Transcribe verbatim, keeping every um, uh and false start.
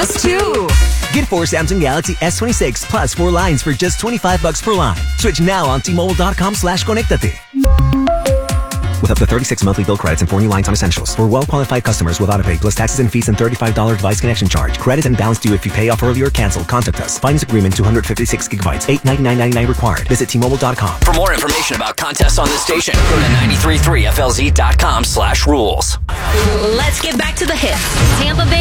Plus two. Get four Samsung Galaxy S twenty-six plus four lines for just twenty-five bucks per line. Switch now on T-Mobile.com slash Conectate. With up to thirty-six monthly bill credits and four new lines on essentials. For well-qualified customers with autopay plus taxes and fees and thirty-five dollars device connection charge. Credit and balance due if you pay off early or cancel. Contact us. Finance agreement two hundred fifty-six gigabytes. eight ninety-nine ninety-nine required. Visit T Mobile dot com. For more information about contests on this station, go to nine three three F L Z dot com slash rules. Let's get back to the hits. Tampa Bay